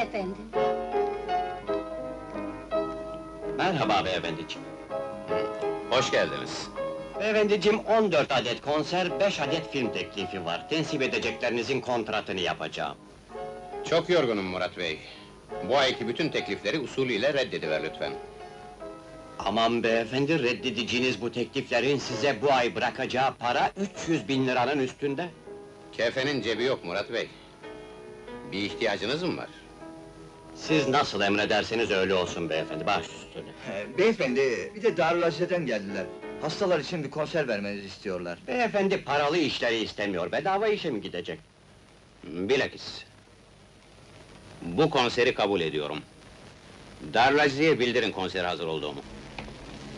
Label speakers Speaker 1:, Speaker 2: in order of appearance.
Speaker 1: beyefendi.
Speaker 2: Merhaba beyefendiciğim.
Speaker 3: Hoş geldiniz.
Speaker 2: Beyefendiciğim, 14 adet konser, 5 adet film teklifi var. Tensip edeceklerinizin kontratını yapacağım.
Speaker 3: Çok yorgunum Murat Bey. Bu ayki bütün teklifleri usulüyle reddediver lütfen.
Speaker 2: Aman beyefendi, reddedeceğiniz bu tekliflerin size bu ay bırakacağı para 300.000 liranın üstünde.
Speaker 3: Kefenin cebi yok Murat Bey. Bir ihtiyacınız mı var?
Speaker 2: Siz nasıl emrederseniz öyle olsun beyefendi, baş üstüne.
Speaker 4: Beyefendi, bir de Darül Azize'den geldiler. Hastalar için bir konser vermenizi istiyorlar.
Speaker 2: Beyefendi paralı işleri istemiyor, bedava işe mi gidecek?
Speaker 3: Bilakis. Bu konseri kabul ediyorum. Darül Azize'ye bildirin konsere hazır olduğumu.